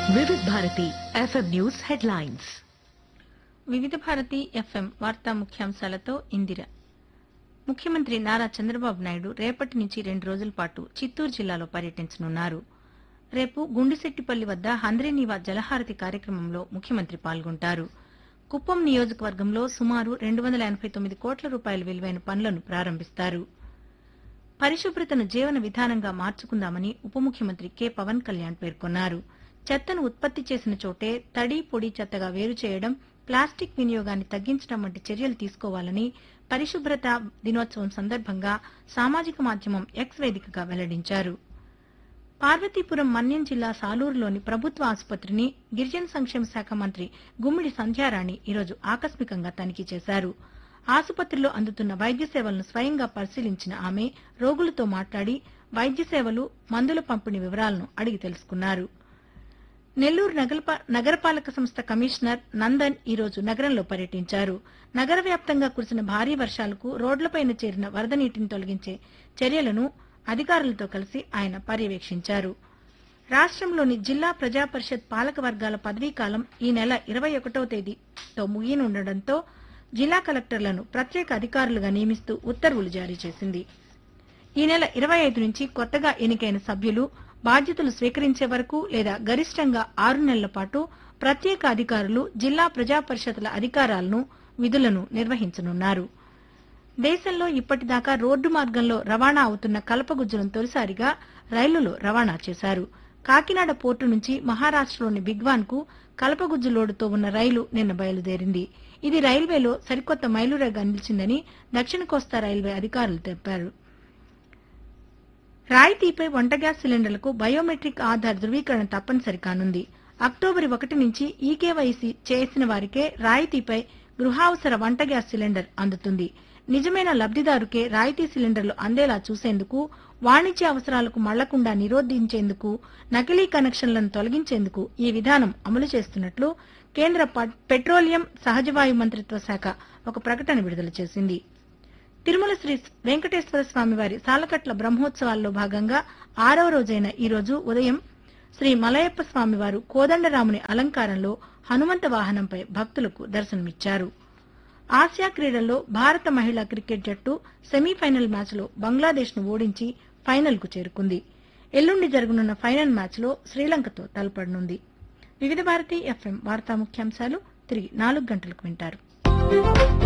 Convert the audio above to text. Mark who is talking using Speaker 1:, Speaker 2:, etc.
Speaker 1: వివిధ Bharati FM news headlines.
Speaker 2: వివిధ Bharati FM వార్తా ముఖ్యాంశాలతో ఇందిర. ముఖ్యమంత్రి నారా చంద్రబాబు నాయుడు రేపటి నుంచి 2 రోజుల పాటు చిత్తూరు జిల్లాలో పర్యటించనున్నారు. రేపు గుండిశెట్టిపల్లి వద్ద హంద్రీనీవా జలహారతి కార్యక్రమంలో ముఖ్యమంత్రి పాల్గొంటారు. కుప్పం నియోజకవర్గంలో సుమారు 289 కోట్ల రూపాయల విలువైన పనులను ప్రారంభిస్తారు. పరిశుభ్రతను జీవన విధానంగా మార్చుకుందామని ఉప ముఖ్యమంత్రి కె పవన్ కళ్యాణ్ పేర్కొన్నారు. చెత్తను ఉత్పత్తి చేసిన చోటే తడి పొడి చెత్తగా వేరు చేయడం, ప్లాస్టిక్ వినియోగాన్ని తగ్గించడం వంటి చర్యలు తీసుకోవాలని పరిశుభ్రత దినోత్సవం సందర్భంగా సామాజిక మాధ్యమం ఎక్స్ వేదికగా వెల్లడించారు. పార్వతీపురం మన్యం జిల్లా సాలూరులోని ప్రభుత్వ ఆసుపత్రిని గిరిజన సంక్షేమ శాఖ మంత్రి గుమ్మిడి సంధ్యారాణి ఈరోజు ఆకస్మికంగా తనిఖీ చేశారు. ఆసుపత్రిలో అందుతున్న వైద్య సేవలను స్వయంగా పరిశీలించిన ఆమె రోగులతో మాట్లాడి వైద్య సేవలు, మందుల పంపిణీ వివరాలను అడిగి తెలుసుకున్నారు. నెల్లూరు నగరపాలక సంస్థ కమిషనర్ నందన్ ఈరోజు నగరంలో పర్యటించారు. నగర వ్యాప్తంగా కురిసిన భారీ వర్షాలకు రోడ్లపైన చేరిన వరద నీటిని తొలగించే చర్యలను అధికారులతో కలిసి ఆయన పర్యవేక్షించారు. రాష్ట్రంలోని జిల్లా ప్రజా పరిషత్ పాలక వర్గాల పదవీకాలం ఈ నెల 21వ తేదీతో ముగియనుండటంతో జిల్లా కలెక్టర్లను ప్రత్యేక అధికారులుగా నియమిస్తూ ఉత్తర్వులు జారీ చేసింది. ఈ నెల 25 నుంచి కొత్తగా ఎన్నికైన సభ్యులు బాధ్యతలు స్వీకరించే వరకు లేదా గరిష్టంగా 6 నెలల పాటు ప్రత్యేక అధికారులు జిల్లా ప్రజా పరిషత్ల అధికారాలను, విధులను నిర్వహించనున్నారు. దేశంలో ఇప్పటిదాకా రోడ్డు మార్గంలో రవాణా అవుతున్న కలపగుజ్జులను తొలిసారిగా రైలులో రవాణా చేశారు. కాకినాడ పోర్టు నుంచి మహారాష్టలోని బిగ్వాన్ కు కలపగుజ్జు లోడుతో ఉన్న రైలు నిన్న బయలుదేరింది. ఇది రైల్వేలో సరికొత్త మైలురాయిగా నిలిచిందని దక్షిణ కోస్తా రైల్వే అధికారులు తెలిపారు. రాయితీపై వంట గ్యాస్ సిలిండర్లకు బయోమెట్రిక్ ఆధార్ ధృవీకరణ తప్పనిసరి కానుంది. అక్టోబర్ 1 నుంచి ఈకేవైసీ చేసిన వారికే రాయితీపై గృహావసర వంట గ్యాస్ సిలిండర్ అందుతుంది. నిజమైన లబ్దిదారుకే రాయితీ సిలిండర్లు అందేలా చూసేందుకు, వాణిజ్య అవసరాలకు మళ్లకుండా నిరోధించేందుకు, నకిలీ కనెక్షన్లను తొలగించేందుకు ఈ విధానం అమలు చేస్తున్నట్లు కేంద్ర పెట్రోలియం, సహజవాయు మంత్రిత్వ శాఖ ఒక ప్రకటన విడుదల చేసింది. తిరుమల శ్రీ వెంకటేశ్వర స్వామివారి సాలకట్ల బ్రహ్మోత్సవాల్లో భాగంగా 6వ రోజైన ఈ రోజు ఉదయం శ్రీ మలయప్ప స్వామివారు కోదండరాముని అలంకారంలో హనుమంత వాహనంపై భక్తులకు దర్శనమిచ్చారు. ఆసియా క్రీడల్లో భారత మహిళా క్రికెట్ జట్టు సెమీఫైనల్ మ్యాచ్లో బంగ్లాదేశ్ను ఓడించి ఫైనల్కు చేరుకుంది. ఎల్లుండి జరగనున్న ఫైనల్ మ్యాచ్లో శ్రీలంకతో తలపడనుంది. వివిధ భారతి ఎఫ్ఎం వార్తా ముఖ్యాంశాలు తిరిగి 4 గంటలకు వింటారు.